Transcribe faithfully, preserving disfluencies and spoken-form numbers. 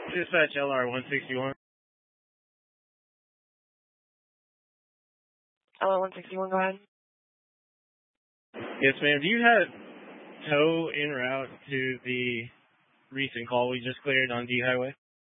Dispatch L R one sixty-one. L R one sixty-one, go ahead. Yes, ma'am. Do you have tow en route to the recent call we just cleared on D Highway?